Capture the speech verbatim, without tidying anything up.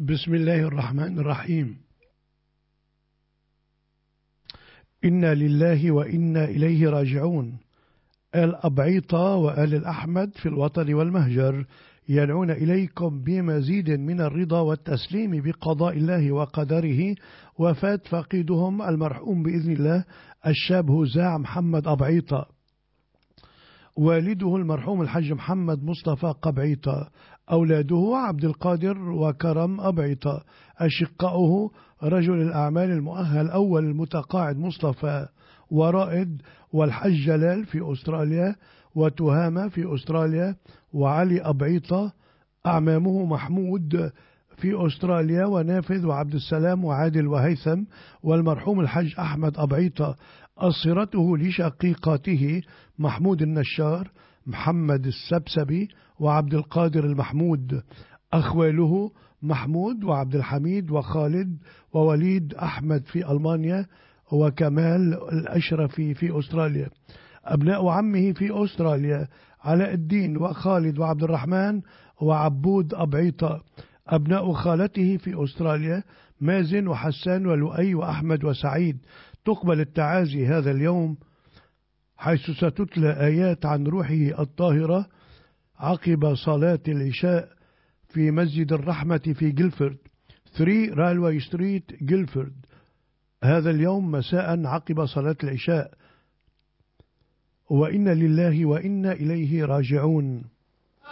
بسم الله الرحمن الرحيم. إنا لله وإنا إليه راجعون. آل أبعيطة وآل الأحمد في الوطن والمهجر يدعون إليكم بمزيد من الرضا والتسليم بقضاء الله وقدره وفاة فقيدهم المرحوم بإذن الله الشاب هزاع محمد أبعيطة، والده المرحوم الحج محمد مصطفى قبعيطة، أولاده عبد القادر وكرم أبعيطة، أشقاؤه رجل الأعمال المؤهل أول المتقاعد مصطفى ورائد والحج جلال في أستراليا وتهامة في أستراليا، وعلي أبعيطة أعمامه محمود في أستراليا ونافذ وعبد السلام وعادل وهيثم، والمرحوم الحج أحمد أبعيطة أصهرته لشقيقاته محمود النشار محمد السبسبي وعبد القادر المحمود، أخواله محمود وعبد الحميد وخالد ووليد أحمد في ألمانيا وكمال الأشرفي في أستراليا، أبناء عمه في أستراليا علاء الدين وخالد وعبد الرحمن وعبود أبعيطة، أبناء خالته في أستراليا مازن وحسان ولؤي وأحمد وسعيد. تقبل التعازي هذا اليوم حيث ستتلى آيات عن روحه الطاهرة عقب صلاة العشاء في مسجد الرحمة في جيلفورد ثلاثة رالواي ستريت جيلفورد هذا اليوم مساء عقب صلاة العشاء. وإنا لله وإنا إليه راجعون.